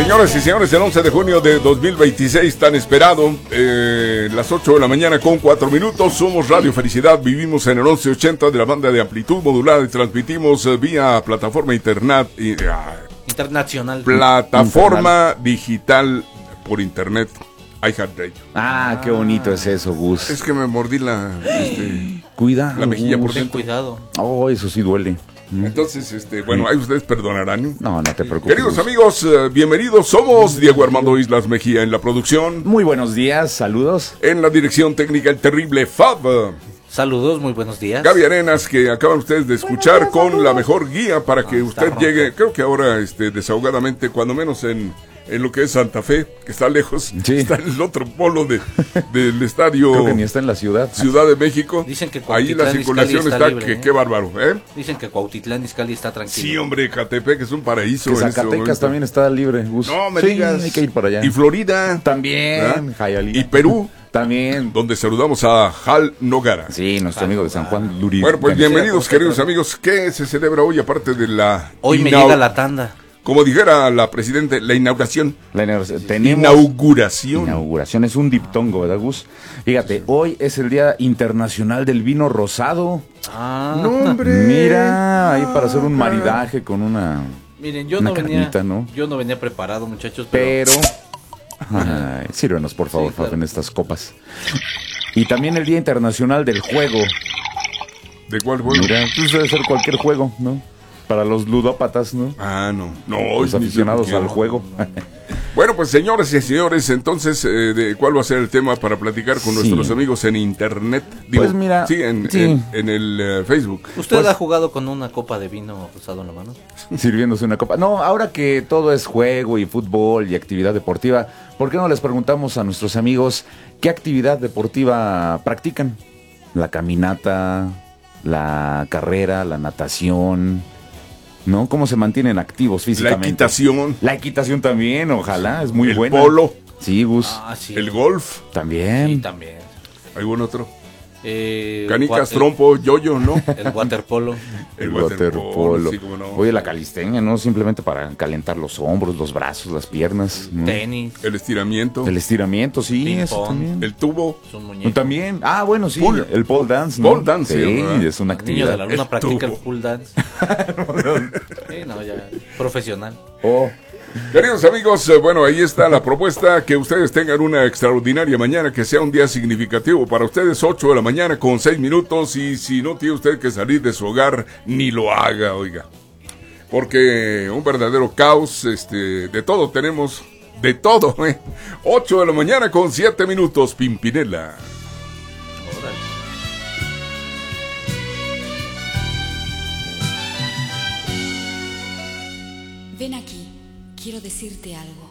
Señoras y señores, el 11 de junio de 2026, tan esperado, las 8 de la mañana con 4 minutos, somos Radio Felicidad, vivimos en el 1180 de la banda de amplitud modulada y transmitimos vía plataforma internacional. Plataforma digital por internet, iHeartRadio. Ah, qué bonito es eso, Gus. Es que me mordí la mejilla por Ten dentro. cuidado. Oh, eso sí duele. Entonces, bueno, ahí ustedes perdonarán. No te preocupes. Queridos amigos, bienvenidos. Somos Diego Armando Islas Mejía en la producción. Muy buenos días, saludos. En la dirección técnica, el terrible Fab. Saludos, muy buenos días. Gaby Arenas, que acaban ustedes de escuchar con la mejor guía para que usted llegue, creo que ahora desahogadamente, cuando menos en lo que es Santa Fe, que está lejos, sí. Está en el otro polo del estadio. Creo que ni está en la ciudad. Ciudad de México. Dicen que ahí la circulación está libre, que qué bárbaro, ¿eh? Dicen que Cuautitlán Izcalli está tranquilo. Sí, hombre, Catepec es un paraíso. Que Zacatecas también está libre, Gus. No, me sí, digas. hay que ir para allá. Y Florida. También. Y Perú. También. Donde saludamos a Hal Nogara. Sí, nuestro amigo de San Juan Luri. Bueno, pues bienvenidos, queridos amigos. ¿Qué se celebra hoy aparte de la... Hoy me llega la tanda. Como dijera la presidenta, la inauguración. Inauguración es un diptongo, ¿verdad, Gus? Fíjate, hoy es el Día Internacional del Vino Rosado. ¡No, hombre! Mira, ahí para hacer un maridaje con una... Miren, yo no venía preparado, muchachos, pero... Ay, sírvenos, por favor, claro. En estas copas. Y también el Día Internacional del Juego. ¿De cuál juego? Mira, pues debe ser cualquier juego, ¿no? Para los ludópatas, ¿no? Ah, no. Los aficionados al juego. Bueno, pues señores y señores, entonces, ¿de cuál va a ser el tema para platicar con nuestros amigos en internet? Digo, pues mira, en el Facebook. ¿Usted ha jugado con una copa de vino rosado en la mano? Sirviéndose una copa. No, ahora que todo es juego y fútbol y actividad deportiva, ¿por qué no les preguntamos a nuestros amigos qué actividad deportiva practican? La caminata, la carrera, la natación... ¿No? ¿Cómo se mantienen activos físicamente? La equitación también, ojalá, es muy buena. El polo. Sí, Gus. Sí. El golf. También. Sí, también. ¿Algún otro? Canicas, trompo, yoyo, ¿no? El waterpolo. El waterpolo. Sí, no. Oye, la calistenia, ¿no? Simplemente para calentar los hombros, los brazos, las piernas. ¿no? Tenis. El estiramiento. El estiramiento, sí, eso también. El tubo. También. Ah, bueno, sí. El pole dance, ¿no? Pole dance, sí, es una actividad. El niño de la luna practica el pole dance. Sí, no, ya. Profesional. Queridos amigos, bueno, ahí está la propuesta, que ustedes tengan una extraordinaria mañana, que sea un día significativo para ustedes, 8 de la mañana con 6 minutos, y si no tiene usted que salir de su hogar, ni lo haga, oiga, porque un verdadero caos, de todo tenemos, de todo, 8 de la mañana con 7 minutos, Pimpinela. Ven aquí. Quiero decirte algo.